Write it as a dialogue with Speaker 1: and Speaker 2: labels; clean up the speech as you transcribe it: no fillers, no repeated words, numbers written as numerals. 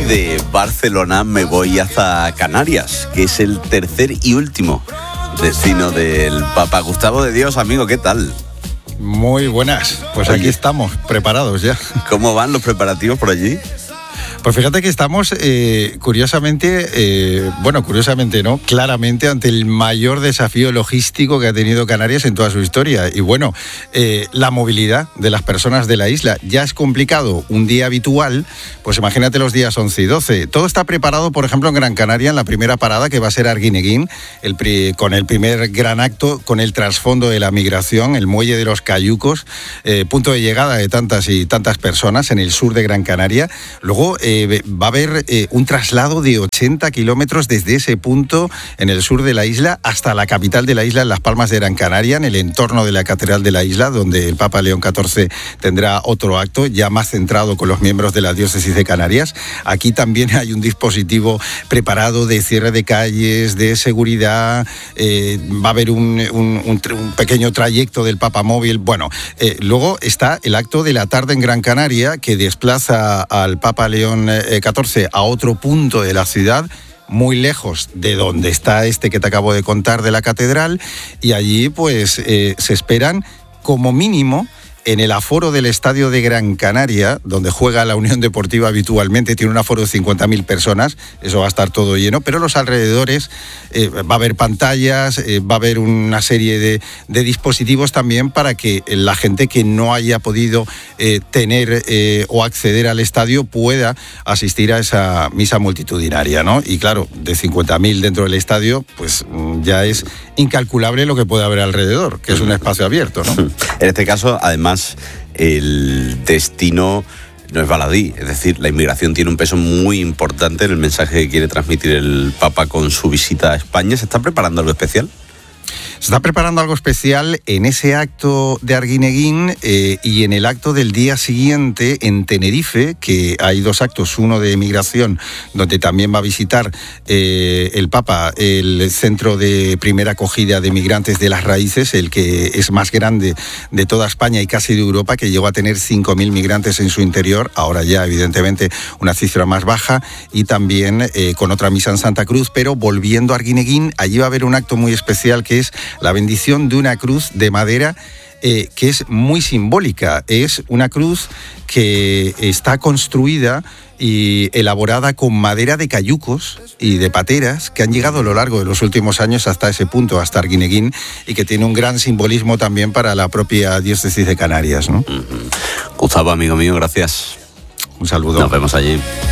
Speaker 1: de Barcelona me voy hasta Canarias, que es el tercer y último destino del Papa. Gustavo de Dios, amigo, ¿qué tal?
Speaker 2: Muy buenas, pues aquí estamos, preparados ya.
Speaker 1: ¿Cómo van los preparativos por allí?
Speaker 2: Pues fíjate que estamos, curiosamente no, claramente ante el mayor desafío logístico que ha tenido Canarias en toda su historia. Y bueno, la movilidad de las personas de la isla ya es complicado. Un día habitual, pues imagínate los días 11 y 12. Todo está preparado, por ejemplo, en Gran Canaria, en la primera parada, que va a ser Arguineguín, con el primer gran acto, con el trasfondo de la migración, el muelle de los Cayucos, punto de llegada de tantas y tantas personas en el sur de Gran Canaria. Luego va a haber un traslado de 80 kilómetros desde ese punto en el sur de la isla hasta la capital de la isla, en Las Palmas de Gran Canaria, en el entorno de la Catedral de la isla, donde el Papa León XIV tendrá otro acto ya más centrado con los miembros de la diócesis de Canarias. Aquí también hay un dispositivo preparado de cierre de calles, de seguridad, va a haber un pequeño trayecto del Papa móvil. Bueno, luego está el acto de la tarde en Gran Canaria, que desplaza al Papa León XIV a otro punto de la ciudad, muy lejos de donde está este que te acabo de contar de la catedral, y allí pues se esperan como mínimo, en el aforo del estadio de Gran Canaria, donde juega la Unión Deportiva habitualmente, tiene un aforo de 50.000 personas, eso va a estar todo lleno, pero los alrededores va a haber pantallas, va a haber una serie de dispositivos también para que la gente que no haya podido tener o acceder al estadio pueda asistir a esa misa multitudinaria, ¿no? Y claro, de 50.000 dentro del estadio, pues ya es incalculable lo que puede haber alrededor, que es un espacio abierto, ¿no?
Speaker 1: En este caso, además, el destino no es baladí, es decir, la inmigración tiene un peso muy importante en el mensaje que quiere transmitir el Papa con su visita a España. ¿Se está preparando algo especial?
Speaker 2: Se está preparando algo especial en ese acto de Arguineguín y en el acto del día siguiente en Tenerife, que hay dos actos, uno de migración, donde también va a visitar el Papa el centro de primera acogida de migrantes de Las Raíces, el que es más grande de toda España y casi de Europa, que llegó a tener 5.000 migrantes en su interior, ahora ya evidentemente una cifra más baja, y también con otra misa en Santa Cruz. Pero volviendo a Arguineguín, allí va a haber un acto muy especial que es la bendición de una cruz de madera que es muy simbólica. Es una cruz que está construida y elaborada con madera de cayucos y de pateras que han llegado a lo largo de los últimos años hasta ese punto, hasta Arguineguín, y que tiene un gran simbolismo también para la propia diócesis de Canarias, ¿no?
Speaker 1: Gustavo, amigo mío, gracias.
Speaker 2: Un saludo.
Speaker 1: Nos vemos allí.